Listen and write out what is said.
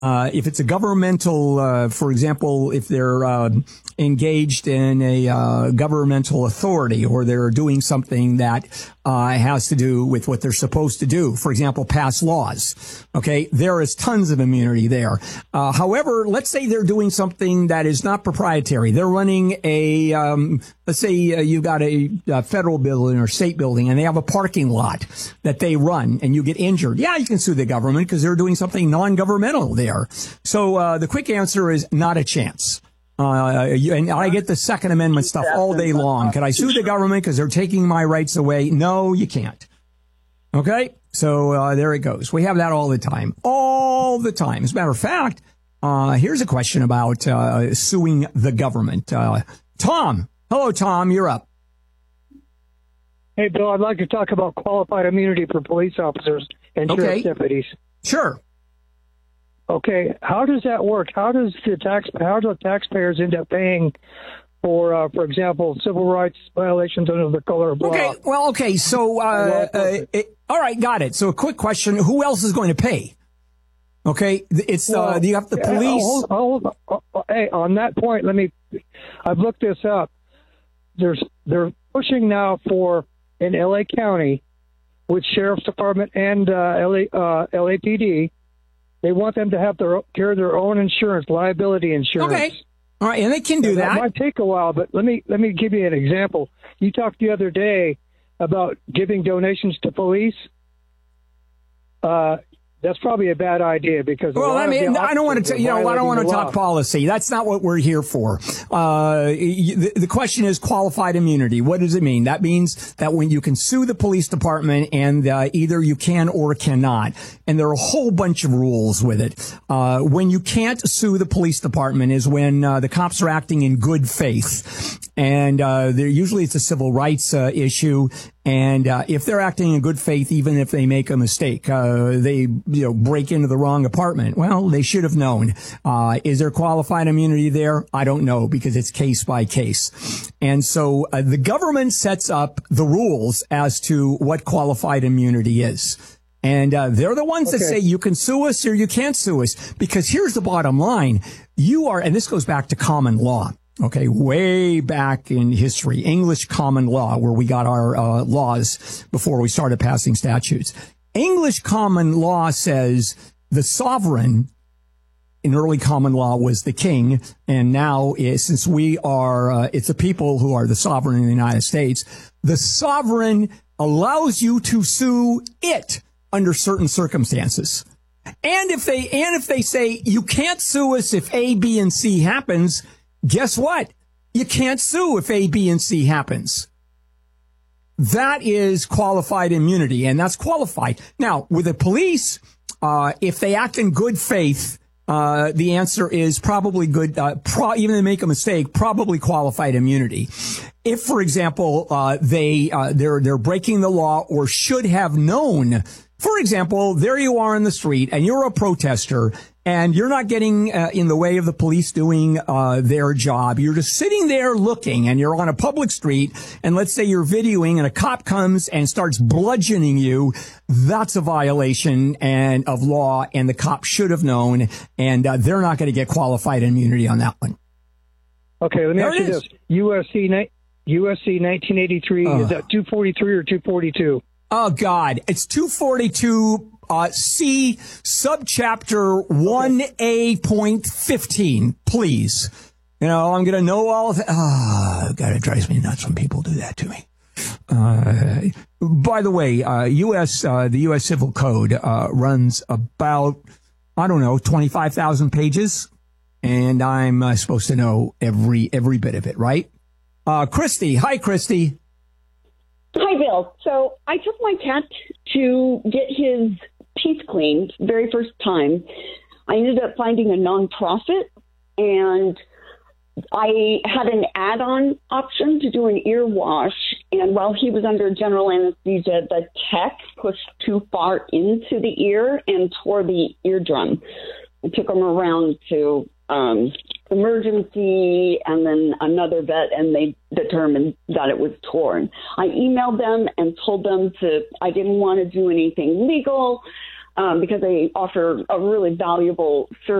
If it's a governmental, for example, if they're engaged in a governmental authority or they're doing something that has to do with what they're supposed to do, for example, pass laws, okay, there is tons of immunity there. However, let's say they're doing something that is not proprietary. They're running a, let's say you've got a federal building or state building and they have a parking lot that they run and you get injured. Yeah, you can sue the government because they're doing something non-governmental there. So the quick answer is not a chance. And I get the Second Amendment stuff all day long. Can I sue the government because they're taking my rights away? No, you can't. Okay? So there it goes. We have that all the time. All the time. As a matter of fact, here's a question about suing the government. Tom. Hello, Tom. You're up. Hey, Bill, I'd like to talk about qualified immunity for police officers and sheriff's deputies. Sure. Okay, how does that work? How do taxpayers end up paying for example, civil rights violations under the color of law? Okay. So, all right, got it. So, a quick question: who else is going to pay? Okay, it's you have the police. Hey, on that point, I've looked this up. They're pushing now for in L.A. County, with Sheriff's Department and LAPD. They want them to have carry their own insurance, liability insurance. Okay. All right, and they can do that. It might take a while, but let me give you an example. You talked the other day about giving donations to police. That's probably a bad idea because I don't want to I don't want to talk policy. That's not what we're here for. The question is qualified immunity. What does it mean? That means that when you can sue the police department and either you can or cannot, and there are a whole bunch of rules with it. When you can't sue the police department is when the cops are acting in good faith, and usually it's a civil rights issue. And if they're acting in good faith, even if they make a mistake, they break into the wrong apartment. Well, they should have known. Is there qualified immunity there? I don't know because it's case by case. And so the government sets up the rules as to what qualified immunity is. And they're the ones that say you can sue us or you can't sue us. Because here's the bottom line. And this goes back to common law. Okay, way back in history, English common law, where we got our laws before we started passing statutes. English common law says the sovereign in early common law was the king, and now since we are, it's the people who are the sovereign in the United States, the sovereign allows you to sue it under certain circumstances. And if they say you can't sue us if A, B, and C happens, guess what? You can't sue if A, B, and C happens. That is qualified immunity, and that's qualified. Now, with the police, if they act in good faith, the answer is probably good. Even if they make a mistake, probably qualified immunity. If, for example, they're breaking the law or should have known. For example, there you are in the street and you're a protester and you're not getting in the way of the police doing their job. You're just sitting there looking and you're on a public street and let's say you're videoing and a cop comes and starts bludgeoning you. That's a violation of law and the cop should have known and they're not going to get qualified immunity on that one. Okay, let me ask you this. USC 1983, is that 243 or 242? Oh, God. It's 242 C subchapter 1A.15, please. I'm going to know all of that. God, it drives me nuts when people do that to me. By the way, the U.S. Civil Code runs about, 25,000 pages, and I'm supposed to know every bit of it, right? Christy. Hi, Christy. Hi, Bill. So I took my cat to get his teeth cleaned very first time. I ended up finding a nonprofit, and I had an add-on option to do an ear wash. And while he was under general anesthesia, the tech pushed too far into the ear and tore the eardrum. I took him around to emergency and then another vet, and they determined that it was torn. I emailed them and told them I didn't want to do anything legal. because they offer a really valuable service.